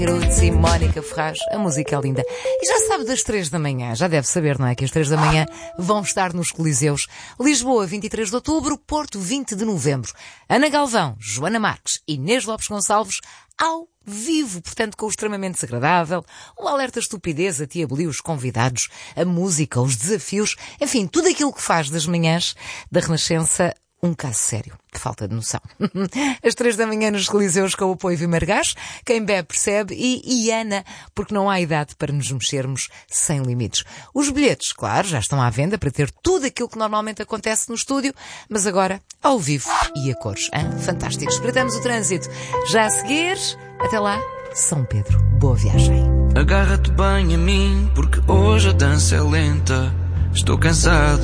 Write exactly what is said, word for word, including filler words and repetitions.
Roots e Mónica Ferraz, a música é linda. E já sabe, das três da manhã, já deve saber, não é? Que as três da manhã vão estar nos Coliseus. Lisboa, vinte e três de outubro, Porto, vinte de novembro. Ana Galvão, Joana Marques e Inês Lopes Gonçalves, ao vivo, portanto com o extremamente desagradável, o alerta estupidez, a tia Beli, os convidados, a música, os desafios, enfim, tudo aquilo que faz das manhãs da Renascença um caso sério de falta de noção. Às três da manhã nos Coliseus com o apoio Vimergás, quem bebe percebe, e Iana, porque não há idade para nos mexermos sem limites. Os bilhetes, claro, já estão à venda para ter tudo aquilo que normalmente acontece no estúdio, mas agora ao vivo e a cores. Hein? Fantástico. Espreitamos o trânsito. Já a seguir, até lá, São Pedro. Boa viagem. Agarra-te bem a mim, porque hoje a dança é lenta. Estou cansado.